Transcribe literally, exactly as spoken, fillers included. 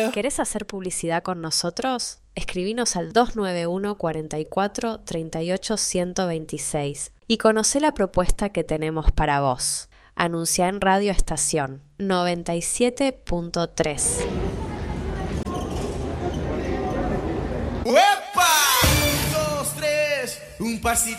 ¿Querés hacer publicidad con nosotros? Escribinos al dos nueve uno, cuarenta y cuatro, treinta y ocho, ciento veintiséis y conocé la propuesta que tenemos para vos. Anuncia en Radio Estación noventa y siete punto tres. ¡Uepa! Un, dos, tres, un pasito